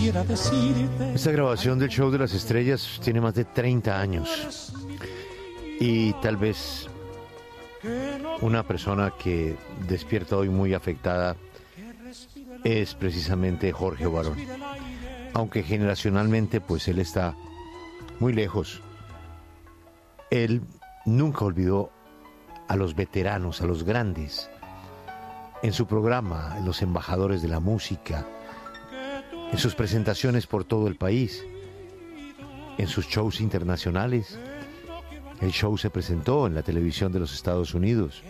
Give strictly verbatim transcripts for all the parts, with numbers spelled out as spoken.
Esta grabación del Show de las Estrellas tiene más de treinta años y tal vez una persona que despierta hoy muy afectada es precisamente Jorge Barón, aunque generacionalmente pues él está muy lejos. Él nunca olvidó a los veteranos, a los grandes. En su programa, Los Embajadores de la Música, en sus presentaciones por todo el país, en sus shows internacionales. El show se presentó en la televisión de los Estados Unidos.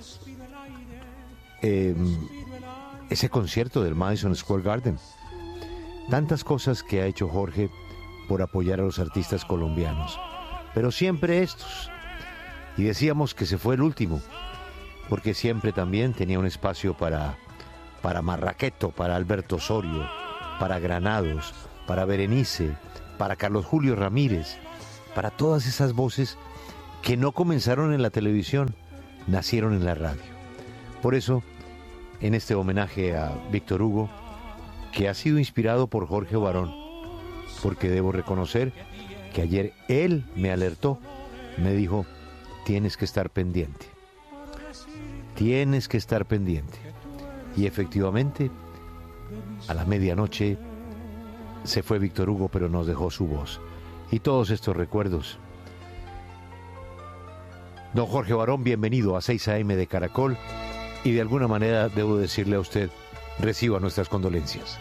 Eh, ese concierto del Madison Square Garden. Tantas cosas que ha hecho Jorge por apoyar a los artistas colombianos. Pero siempre estos. Y decíamos que se fue el último, porque siempre también tenía un espacio para, para Marraqueto, para Alberto Osorio, para Granados, para Berenice, para Carlos Julio Ramírez, para todas esas voces que no comenzaron en la televisión, nacieron en la radio. Por eso, en este homenaje a Víctor Hugo, que ha sido inspirado por Jorge Barón, porque debo reconocer que ayer él me alertó, me dijo, tienes que estar pendiente, tienes que estar pendiente. Y efectivamente, a la medianoche se fue Víctor Hugo, pero nos dejó su voz. Y todos estos recuerdos. Don Jorge Barón, bienvenido a seis a eme de Caracol. Y de alguna manera debo decirle a usted, reciba nuestras condolencias.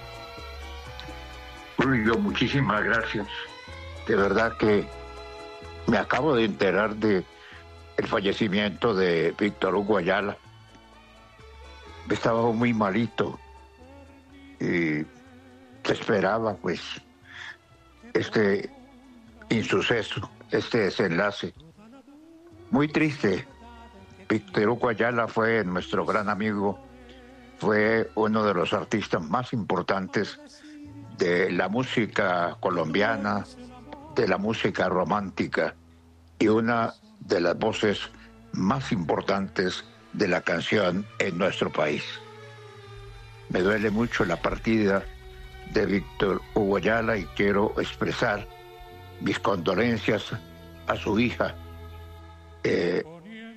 Julio, muchísimas gracias. De verdad que me acabo de enterar de el fallecimiento de Víctor Hugo Ayala. Estaba muy malito y se esperaba pues este insuceso, este desenlace. Muy triste. Víctor Hugo Ayala fue nuestro gran amigo, fue uno de los artistas más importantes de la música colombiana, de la música romántica y una de las voces más importantes de la canción en nuestro país. Me duele mucho la partida de Víctor Hugo Ayala y quiero expresar mis condolencias a su hija, eh,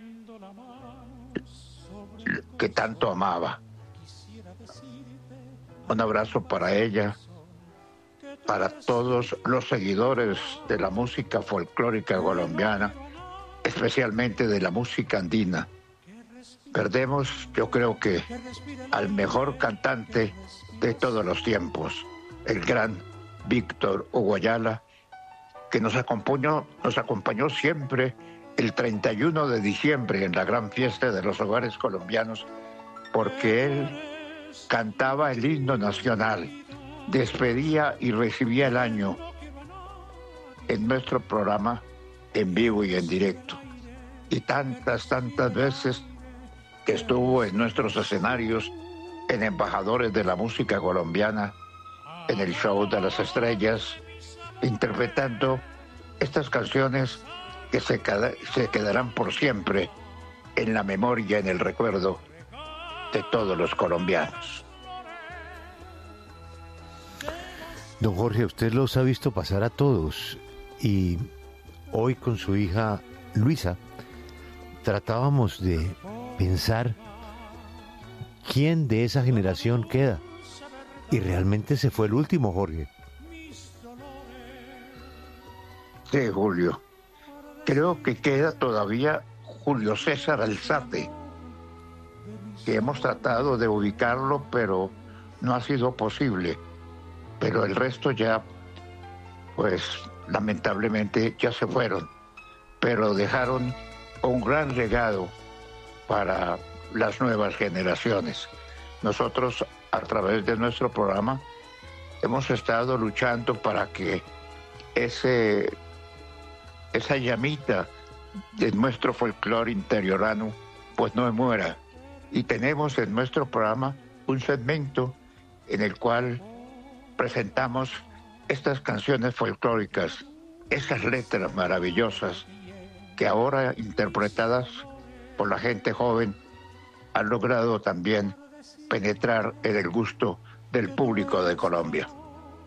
que tanto amaba. Un abrazo para ella, para todos los seguidores de la música folclórica colombiana, especialmente de la música andina. Perdemos, yo creo que, al mejor cantante de todos los tiempos, el gran Víctor Hugo Ayala, que nos acompañó, nos acompañó siempre el treinta y uno de diciembre en la gran fiesta de los hogares colombianos, porque él cantaba el himno nacional, despedía y recibía el año en nuestro programa en vivo y en directo. Y tantas, tantas veces que estuvo en nuestros escenarios, en Embajadores de la Música Colombiana, en el Show de las Estrellas, interpretando estas canciones que se, se quedarán por siempre en la memoria, en el recuerdo de todos los colombianos. Don Jorge, usted los ha visto pasar a todos y hoy con su hija Luisa tratábamos de pensar quién de esa generación queda y realmente se fue el último, Jorge. Sí, Julio. Creo que queda todavía Julio César Alzate, que hemos tratado de ubicarlo, pero no ha sido posible. Pero el resto ya, pues, lamentablemente ya se fueron. Pero dejaron un gran legado para las nuevas generaciones. Nosotros, a través de nuestro programa, hemos estado luchando para que ese... esa llamita de nuestro folclore interiorano pues no muera. Y tenemos en nuestro programa un segmento en el cual presentamos estas canciones folclóricas, esas letras maravillosas que ahora, interpretadas por la gente joven, han logrado también penetrar en el gusto del público de Colombia.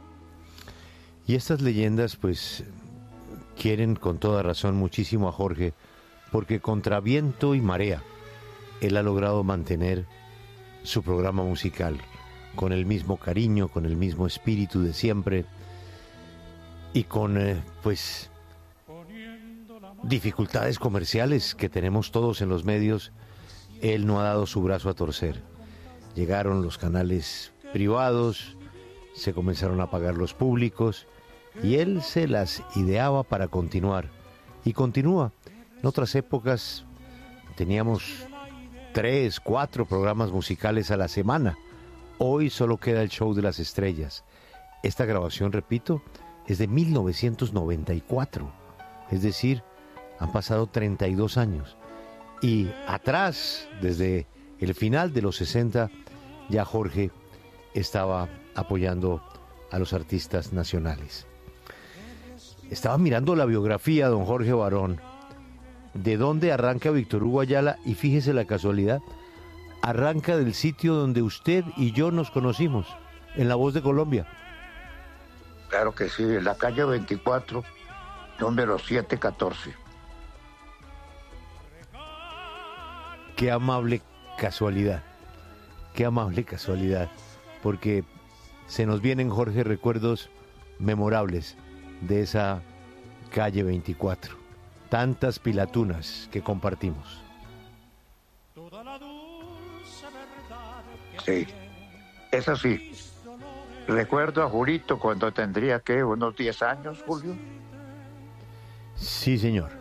Y estas leyendas pues quieren con toda razón muchísimo a Jorge, porque contra viento y marea él ha logrado mantener su programa musical con el mismo cariño, con el mismo espíritu de siempre y con eh, pues dificultades comerciales que tenemos todos en los medios. Él no ha dado su brazo a torcer. Llegaron los canales privados, se comenzaron a pagar los públicos y él se las ideaba para continuar y continúa. En otras épocas teníamos tres, cuatro programas musicales a la semana. Hoy solo queda el Show de las Estrellas. Esta grabación, repito, es de mil novecientos noventa y cuatro, es decir, han pasado treinta y dos años. Y atrás, desde el final de los sesenta, ya Jorge estaba apoyando a los artistas nacionales. Estaba mirando la biografía, don Jorge Barón, de dónde arranca Víctor Hugo Ayala, y fíjese la casualidad, arranca del sitio donde usted y yo nos conocimos, en La Voz de Colombia. Claro que sí, en la calle veinticuatro, número setecientos catorce. Qué amable casualidad, qué amable casualidad, porque se nos vienen, Jorge, recuerdos memorables de esa calle veinticuatro. Tantas pilatunas que compartimos. Sí, es así. Recuerdo a Julito cuando tendría, ¿qué? Unos diez años, Julio. Sí, señor.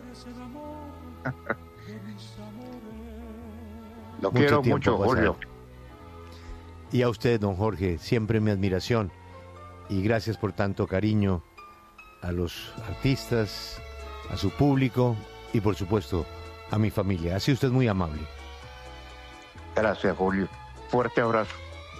Lo mucho quiero mucho, Julio. Y a usted, don Jorge, siempre mi admiración. Y gracias por tanto cariño a los artistas, a su público y por supuesto a mi familia. Ha sido usted muy amable. Gracias, Julio. Fuerte abrazo.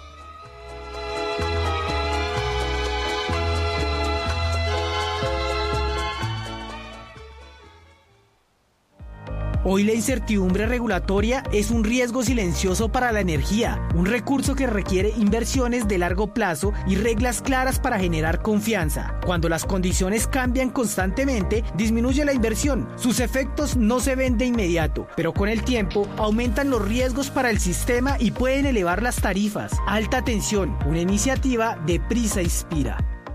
Hoy la incertidumbre regulatoria es un riesgo silencioso para la energía, un recurso que requiere inversiones de largo plazo y reglas claras para generar confianza. Cuando las condiciones cambian constantemente, disminuye la inversión. Sus efectos no se ven de inmediato, pero con el tiempo aumentan los riesgos para el sistema y pueden elevar las tarifas. Alta tensión, una iniciativa de Prisa Inspira.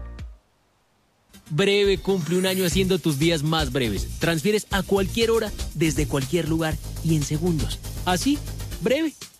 Breve cumple un año haciendo tus días más breves. Transfieres a cualquier hora, desde cualquier lugar y en segundos. Así, Breve